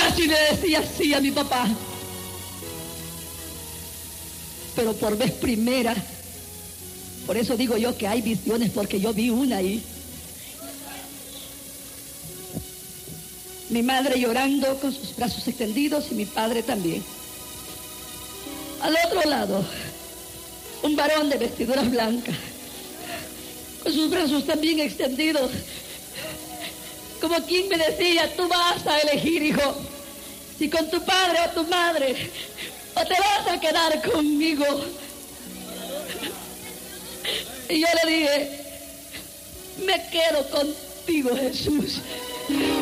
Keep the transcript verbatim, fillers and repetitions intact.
casi le decía así a mi papá. Pero por vez primera, por eso digo yo que hay visiones, porque yo vi una ahí. Mi madre llorando con sus brazos extendidos y mi padre también. Al otro lado, un varón de vestiduras blancas, con sus brazos también extendidos, como quien me decía, tú vas a elegir, hijo, si con tu padre o tu madre, o te vas a quedar conmigo. Y yo le dije, me quedo contigo, Jesús.